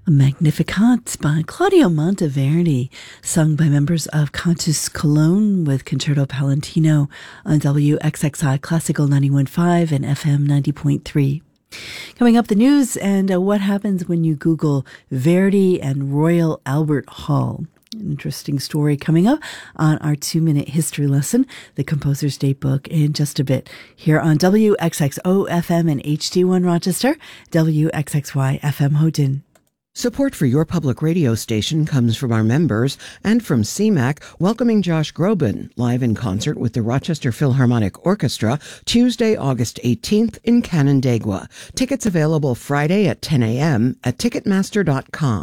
Magnificat by Claudio Monteverdi, sung by members of Cantus Cologne with Concerto Palantino on WXXI Classical 91.5 and FM 90.3. Coming up, the news and what happens when you Google Verdi and Royal Albert Hall. Interesting story coming up on our 2-minute history lesson, the Composer's Datebook, in just a bit. Here on WXXO FM and HD1 Rochester, WXXY FM Houghton. Support for your public radio station comes from our members and from CMAC, welcoming Josh Groban live in concert with the Rochester Philharmonic Orchestra Tuesday, August 18th in Canandaigua. Tickets available Friday at 10 a.m. at Ticketmaster.com.